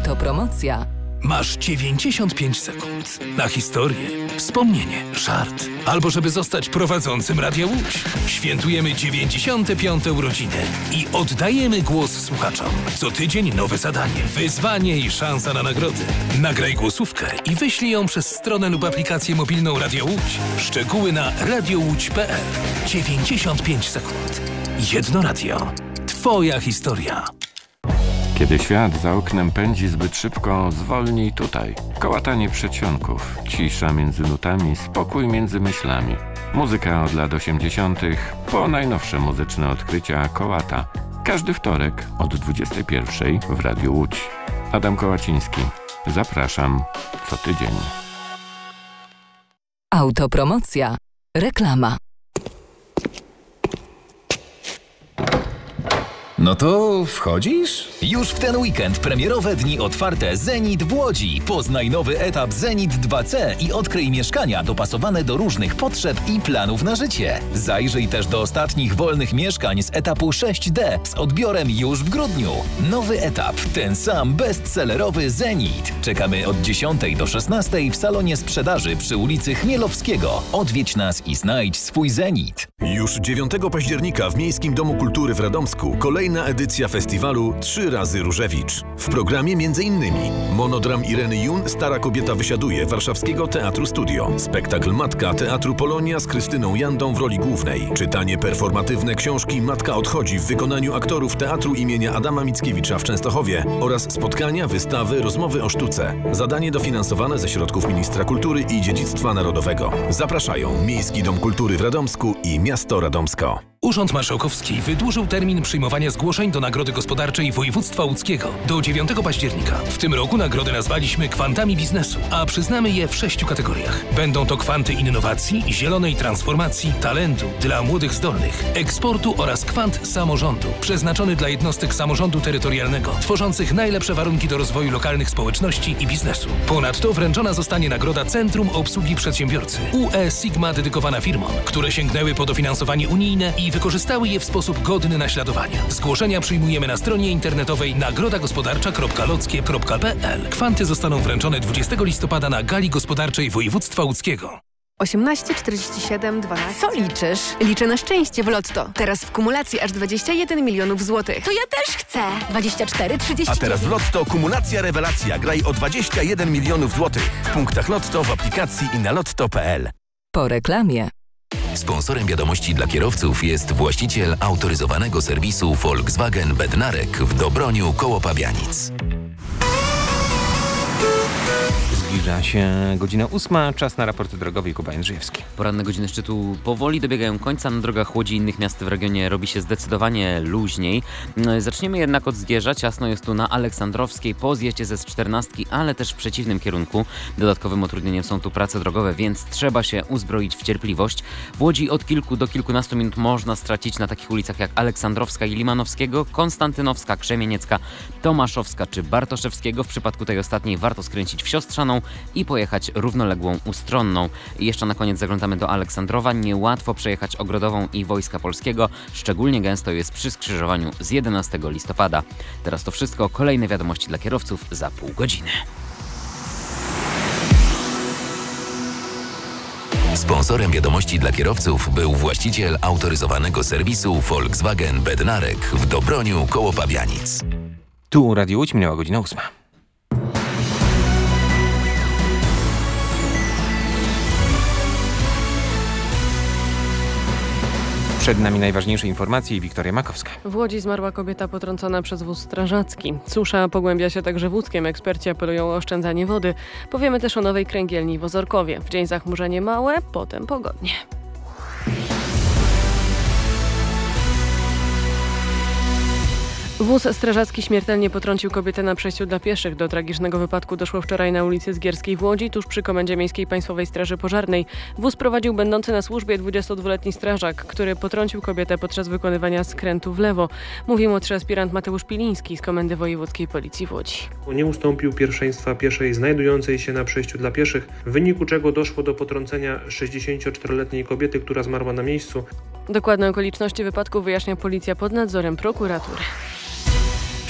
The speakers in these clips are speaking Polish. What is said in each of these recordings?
Autopromocja. Masz 95 sekund na historię, wspomnienie, żart, albo żeby zostać prowadzącym Radia Łódź. Świętujemy 95. urodziny i oddajemy głos słuchaczom. Co tydzień nowe zadanie, wyzwanie i szansa na nagrody. Nagraj głosówkę i wyślij ją przez stronę lub aplikację mobilną Radia Łódź. Szczegóły na radiołódź.pl. 95 sekund. Jedno radio. Twoja historia. Kiedy świat za oknem pędzi zbyt szybko, zwolnij tutaj. Kołatanie przedsionków, cisza między nutami, spokój między myślami. Muzyka od lat 80. po najnowsze muzyczne odkrycia Kołata. Każdy wtorek od 21 w Radiu Łódź. Adam Kołaciński. Zapraszam co tydzień. Autopromocja. Reklama. No to wchodzisz? Już w ten weekend premierowe dni otwarte Zenit w Łodzi. Poznaj nowy etap Zenit 2C i odkryj mieszkania dopasowane do różnych potrzeb i planów na życie. Zajrzyj też do ostatnich wolnych mieszkań z etapu 6D z odbiorem już w grudniu. Nowy etap, ten sam bestsellerowy Zenit. Czekamy od 10 do 16 w salonie sprzedaży przy ulicy Chmielowskiego. Odwiedź nas i znajdź swój Zenit. Już 9 października w Miejskim Domu Kultury w Radomsku kolejna edycja festiwalu 3 razy Różewicz. W programie m.in. monodram Ireny Jun Stara kobieta wysiaduje Warszawskiego Teatru Studio. Spektakl Matka Teatru Polonia z Krystyną Jandą w roli głównej. Czytanie performatywne książki Matka odchodzi w wykonaniu aktorów Teatru imienia Adama Mickiewicza w Częstochowie oraz spotkania, wystawy, rozmowy o sztuce. Zadanie dofinansowane ze środków Ministra Kultury i Dziedzictwa Narodowego. Zapraszają Miejski Dom Kultury w Radomsku i Miasto Radomsko. Urząd Marszałkowski wydłużył termin przyjmowania zgłoszeń do Nagrody Gospodarczej Województwa Łódzkiego do 9 października. W tym roku nagrody nazwaliśmy kwantami biznesu, a przyznamy je w 6 kategoriach. Będą to kwanty innowacji, zielonej transformacji, talentu dla młodych zdolnych, eksportu oraz kwant samorządu, przeznaczony dla jednostek samorządu terytorialnego, tworzących najlepsze warunki do rozwoju lokalnych społeczności i biznesu. Ponadto wręczona zostanie nagroda Centrum Obsługi Przedsiębiorcy UE Sigma dedykowana firmom, które sięgnęły po dofinansowanie unijne i wykorzystały je w sposób godny naśladowania. Zgłoszenia przyjmujemy na stronie internetowej nagrodagospodarcza.lockie.pl. Kwanty zostaną wręczone 20 listopada na Gali Gospodarczej Województwa Łódzkiego. 18, 47, 12. Co liczysz? Liczę na szczęście w Lotto. Teraz w kumulacji aż 21 milionów złotych. To ja też chcę. 24, 30. A teraz w Lotto kumulacja rewelacja. Graj o 21 milionów złotych. W punktach Lotto, w aplikacji i na lotto.pl. Po reklamie. Sponsorem wiadomości dla kierowców jest właściciel autoryzowanego serwisu Volkswagen Bednarek w Dobroniu koło Pabianic. Zbliża się godzina 8, czas na raporty drogowe i Kuba Jędrzejewski. Poranne godziny szczytu powoli dobiegają końca. Na drogach Łodzi i innych miast w regionie robi się zdecydowanie luźniej. Zaczniemy jednak od Zgierza. Ciasno jest tu na Aleksandrowskiej po zjeździe ze S14, ale też w przeciwnym kierunku. Dodatkowym utrudnieniem są tu prace drogowe, więc trzeba się uzbroić w cierpliwość. W Łodzi od kilku do kilkunastu minut można stracić na takich ulicach jak Aleksandrowska i Limanowskiego, Konstantynowska, Krzemieniecka, Tomaszowska czy Bartoszewskiego. W przypadku tej ostatniej warto skręcić w Siostrzaną i pojechać równoległą ustronną. I jeszcze na koniec zaglądamy do Aleksandrowa. Niełatwo przejechać Ogrodową i Wojska Polskiego. Szczególnie gęsto jest przy skrzyżowaniu z 11 listopada. Teraz to wszystko. Kolejne wiadomości dla kierowców za pół godziny. Sponsorem wiadomości dla kierowców był właściciel autoryzowanego serwisu Volkswagen Bednarek w Dobroniu koło Pabianic. Tu Radio Łódź, minęła godzina 8. Przed nami najważniejsze informacje i Wiktoria Makowska. W Łodzi zmarła kobieta potrącona przez wóz strażacki. Susza pogłębia się także w Łódzkiem. Eksperci apelują o oszczędzanie wody. Powiemy też o nowej kręgielni w Ozorkowie. W dzień zachmurzenie małe, potem pogodnie. Wóz strażacki śmiertelnie potrącił kobietę na przejściu dla pieszych. Do tragicznego wypadku doszło wczoraj na ulicy Zgierskiej w Łodzi, tuż przy Komendzie Miejskiej Państwowej Straży Pożarnej. Wóz prowadził będący na służbie 22-letni strażak, który potrącił kobietę podczas wykonywania skrętu w lewo. Mówi młodszy aspirant Mateusz Piliński z Komendy Wojewódzkiej Policji w Łodzi. Nie ustąpił pierwszeństwa pieszej znajdującej się na przejściu dla pieszych, w wyniku czego doszło do potrącenia 64-letniej kobiety, która zmarła na miejscu. Dokładne okoliczności wypadku wyjaśnia policja pod nadzorem prokuratury.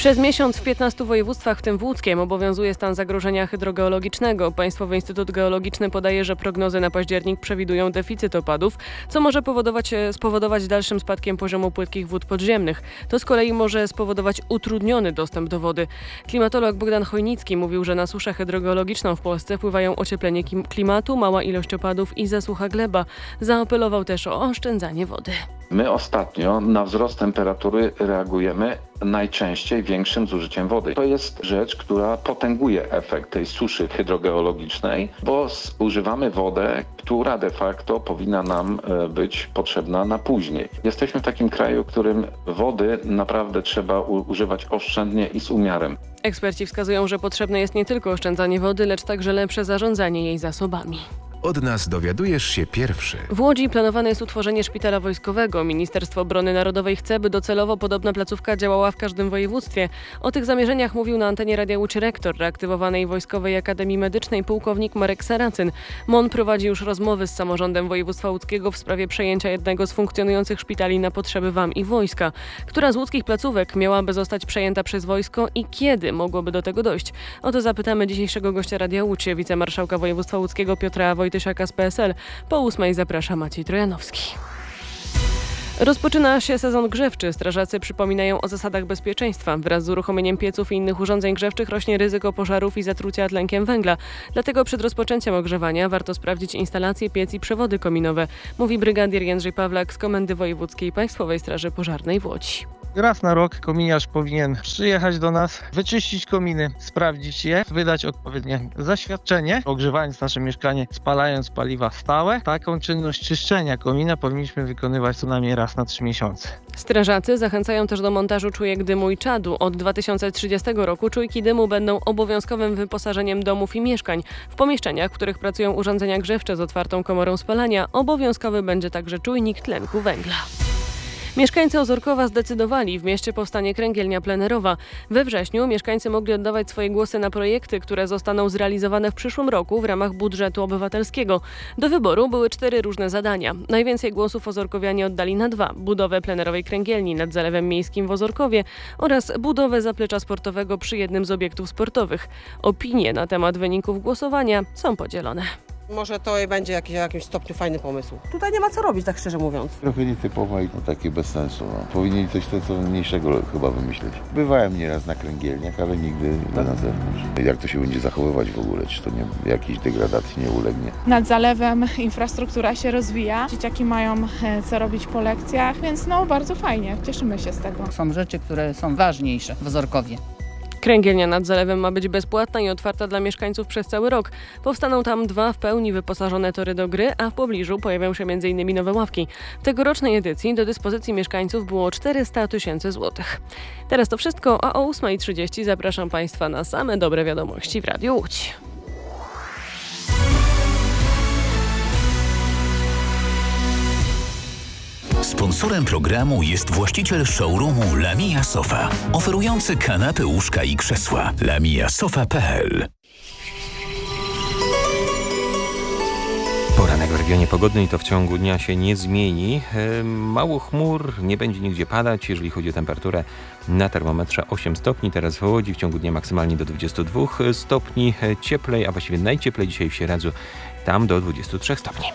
Przez miesiąc w 15 województwach, w tym w łódzkiem, obowiązuje stan zagrożenia hydrogeologicznego. Państwowy Instytut Geologiczny podaje, że prognozy na październik przewidują deficyt opadów, co może spowodować dalszym spadkiem poziomu płytkich wód podziemnych. To z kolei może spowodować utrudniony dostęp do wody. Klimatolog Bogdan Chojnicki mówił, że na suszę hydrogeologiczną w Polsce wpływają ocieplenie klimatu, mała ilość opadów i zasucha gleba. Zaapelował też o oszczędzanie wody. My ostatnio na wzrost temperatury reagujemy najczęściej większym zużyciem wody. To jest rzecz, która potęguje efekt tej suszy hydrogeologicznej, bo używamy wodę, która de facto powinna nam być potrzebna na później. Jesteśmy w takim kraju, w którym wody naprawdę trzeba używać oszczędnie i z umiarem. Eksperci wskazują, że potrzebne jest nie tylko oszczędzanie wody, lecz także lepsze zarządzanie jej zasobami. Od nas dowiadujesz się pierwszy. W Łodzi planowane jest utworzenie szpitala wojskowego. Ministerstwo Obrony Narodowej chce, by docelowo podobna placówka działała w każdym województwie. O tych zamierzeniach mówił na antenie Radia Łódź rektor reaktywowanej Wojskowej Akademii Medycznej pułkownik Marek Saracyn. MON prowadzi już rozmowy z samorządem województwa łódzkiego w sprawie przejęcia jednego z funkcjonujących szpitali na potrzeby WAM i wojska. Która z łódzkich placówek miałaby zostać przejęta przez wojsko i kiedy mogłoby do tego dojść? O to zapytamy dzisiejszego gościa Radia Łódź, wicemarszałka województwa łódzkiego Piotra Wojtysiaka z PSL. Po 8 zaprasza Maciej Trojanowski. Rozpoczyna się sezon grzewczy. Strażacy przypominają o zasadach bezpieczeństwa. Wraz z uruchomieniem pieców i innych urządzeń grzewczych rośnie ryzyko pożarów i zatrucia tlenkiem węgla. Dlatego przed rozpoczęciem ogrzewania warto sprawdzić instalacje, piec i przewody kominowe, mówi brygadier Jędrzej Pawlak z Komendy Wojewódzkiej Państwowej Straży Pożarnej w Łodzi. Raz na rok kominiarz powinien przyjechać do nas, wyczyścić kominy, sprawdzić je, wydać odpowiednie zaświadczenie, ogrzewając nasze mieszkanie, spalając paliwa stałe. Taką czynność czyszczenia komina powinniśmy wykonywać co najmniej raz na 3 miesiące. Strażacy zachęcają też do montażu czujek dymu i czadu. Od 2030 roku czujki dymu będą obowiązkowym wyposażeniem domów i mieszkań. W pomieszczeniach, w których pracują urządzenia grzewcze z otwartą komorą spalania, obowiązkowy będzie także czujnik tlenku węgla. Mieszkańcy Ozorkowa zdecydowali, w mieście powstanie kręgielnia plenerowa. We wrześniu mieszkańcy mogli oddawać swoje głosy na projekty, które zostaną zrealizowane w przyszłym roku w ramach budżetu obywatelskiego. Do wyboru były 4 różne zadania. Najwięcej głosów ozorkowianie oddali na 2. Budowę plenerowej kręgielni nad Zalewem Miejskim w Ozorkowie oraz budowę zaplecza sportowego przy jednym z obiektów sportowych. Opinie na temat wyników głosowania są podzielone. Może to będzie w jakimś stopniu fajny pomysł. Tutaj nie ma co robić, tak szczerze mówiąc. Trochę nietypowo i takie bez sensu. Powinni coś co mniejszego chyba wymyśleć. Bywałem nieraz na kręgielniach, ale nigdy na zewnątrz. Jak to się będzie zachowywać w ogóle? Czy to jakiejś degradacji nie ulegnie? Nad zalewem infrastruktura się rozwija. Dzieciaki mają co robić po lekcjach, więc bardzo fajnie. Cieszymy się z tego. Są rzeczy, które są ważniejsze w Ozorkowie. Kręgielnia nad zalewem ma być bezpłatna i otwarta dla mieszkańców przez cały rok. Powstaną tam 2 w pełni wyposażone tory do gry, a w pobliżu pojawią się m.in. nowe ławki. W tegorocznej edycji do dyspozycji mieszkańców było 400 000 złotych. Teraz to wszystko, a o 8:30 zapraszam Państwa na same dobre wiadomości w Radiu Łódź. Sponsorem programu jest właściciel showroomu Lamia Sofa, oferujący kanapy, łóżka i krzesła. lamiasofa.pl. Poranek w regionie pogodny i to w ciągu dnia się nie zmieni. Mało chmur, nie będzie nigdzie padać. Jeżeli chodzi o temperaturę, na termometrze 8 stopni. Teraz w Łodzi w ciągu dnia maksymalnie do 22 stopni. Cieplej, a właściwie najcieplej dzisiaj w Sieradzu, tam do 23 stopni.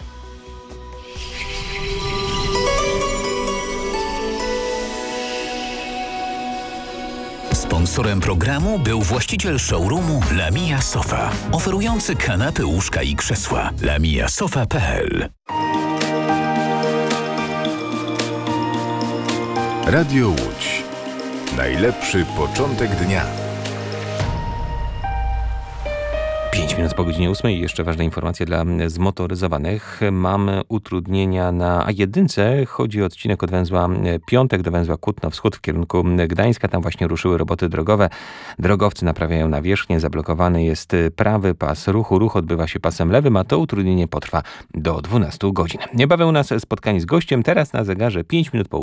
Sponsorem programu był właściciel showroomu Lamia Sofa, oferujący kanapy, łóżka i krzesła. lamiasofa.pl. Radio Łódź. Najlepszy początek dnia. 5 minut po godzinie 8 i jeszcze ważna informacja dla zmotoryzowanych. Mamy utrudnienia na A1. Chodzi o odcinek od węzła Piątek do węzła Kutno-Wschód w kierunku Gdańska. Tam właśnie ruszyły roboty drogowe. Drogowcy naprawiają nawierzchnię. Zablokowany jest prawy pas ruchu. Ruch odbywa się pasem lewym, a to utrudnienie potrwa do 12 godzin. Niebawem u nas spotkanie z gościem. Teraz na zegarze 5 minut po